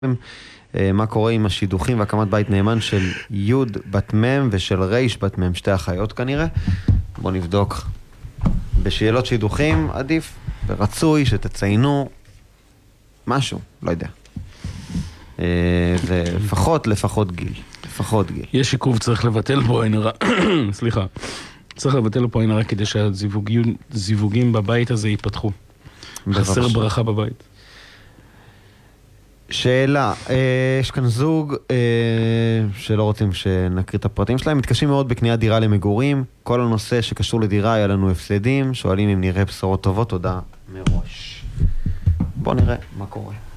מה קורה עם השידוכים והקמת בית נאמן של י' בת מ' ושל ר' בת מ', שתי אחיות כנראה. בואו נבדוק. בשאלות שידוכים עדיף ורצוי שתציינו משהו, לא יודע. לפחות גיל. יש עיכוב, צריך לבטל פה עין הרע. סליחה. צריך לבטל פה עין הרע כדי שהזיווגים בבית הזה ייפתחו. חסר ברכה בבית. שאלה, יש כאן זוג שלא רוצים שנקריא את הפרטים שלהם, מתקשים מאוד בקניית דירה למגורים, כל הנושא שקשור לדירה היה לנו הפסדים, שואלים אם נראה בשורות טובות, תודה מראש. בואו נראה מה קורה.